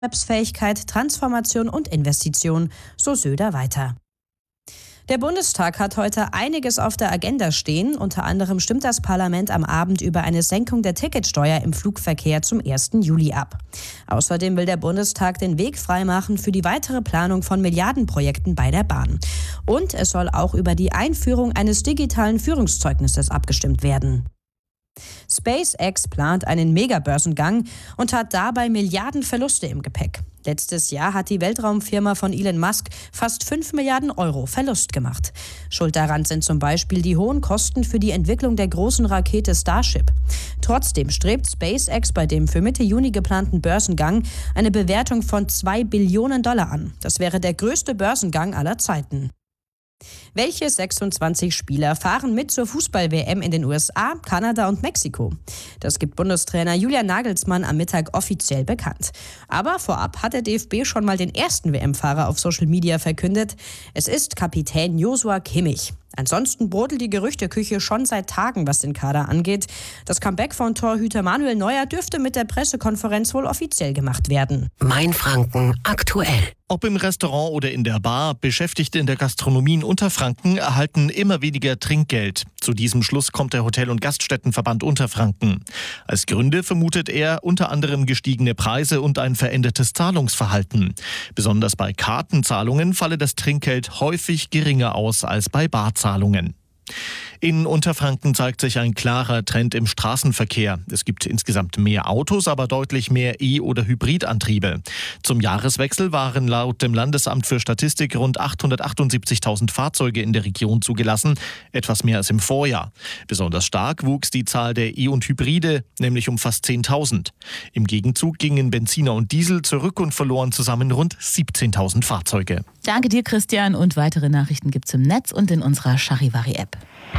Wettbewerbsfähigkeit, Transformation und Investition, so Söder weiter. Der Bundestag hat heute einiges auf der Agenda stehen. Unter anderem stimmt das Parlament am Abend über eine Senkung der Ticketsteuer im Flugverkehr zum 1. Juli ab. Außerdem will der Bundestag den Weg freimachen für die weitere Planung von Milliardenprojekten bei der Bahn. Und es soll auch über die Einführung eines digitalen Führungszeugnisses abgestimmt werden. SpaceX plant einen Megabörsengang und hat dabei Milliardenverluste im Gepäck. Letztes Jahr hat die Weltraumfirma von Elon Musk fast 5 Milliarden Euro Verlust gemacht. Schuld daran sind zum Beispiel die hohen Kosten für die Entwicklung der großen Rakete Starship. Trotzdem strebt SpaceX bei dem für Mitte Juni geplanten Börsengang eine Bewertung von $2 Billionen an. Das wäre der größte Börsengang aller Zeiten. Welche 26 Spieler fahren mit zur Fußball-WM in den USA, Kanada und Mexiko? Das gibt Bundestrainer Julian Nagelsmann am Mittag offiziell bekannt. Aber vorab hat der DFB schon mal den ersten WM-Fahrer auf Social Media verkündet. Es ist Kapitän Joshua Kimmich. Ansonsten brodelt die Gerüchteküche schon seit Tagen, was den Kader angeht. Das Comeback von Torhüter Manuel Neuer dürfte mit der Pressekonferenz wohl offiziell gemacht werden. Mainfranken aktuell. Ob im Restaurant oder in der Bar, Beschäftigte in der Gastronomie in Unterfranken erhalten immer weniger Trinkgeld. Zu diesem Schluss kommt der Hotel- und Gaststättenverband Unterfranken. Als Gründe vermutet er unter anderem gestiegene Preise und ein verändertes Zahlungsverhalten. Besonders bei Kartenzahlungen falle das Trinkgeld häufig geringer aus als bei Barzahlungen. In Unterfranken zeigt sich ein klarer Trend im Straßenverkehr. Es gibt insgesamt mehr Autos, aber deutlich mehr E- oder Hybridantriebe. Zum Jahreswechsel waren laut dem Landesamt für Statistik rund 878.000 Fahrzeuge in der Region zugelassen, etwas mehr als im Vorjahr. Besonders stark wuchs die Zahl der E- und Hybride, nämlich um fast 10.000. Im Gegenzug gingen Benziner und Diesel zurück und verloren zusammen rund 17.000 Fahrzeuge. Danke dir, Christian. Und weitere Nachrichten gibt's im Netz und in unserer Charivari-App.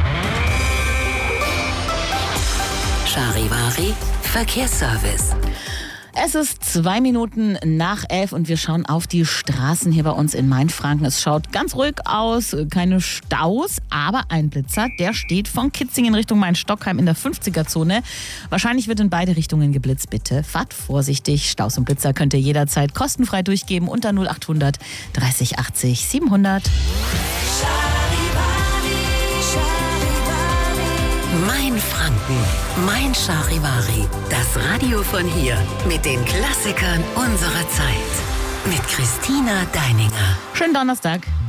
Charivari Verkehrsservice. Es ist 2 Minuten nach 11 und wir schauen auf die Straßen hier bei uns in Mainfranken. Es schaut ganz ruhig aus, keine Staus, aber ein Blitzer, der steht von Kitzingen Richtung Main-Stockheim in der 50er-Zone. Wahrscheinlich wird in beide Richtungen geblitzt. Bitte fahrt vorsichtig. Staus und Blitzer könnt ihr jederzeit kostenfrei durchgeben unter 0800 30 80 700. Mainfranken, Mein Charivari. Das Radio von hier mit den Klassikern unserer Zeit. Mit Christina Deininger. Schönen Donnerstag.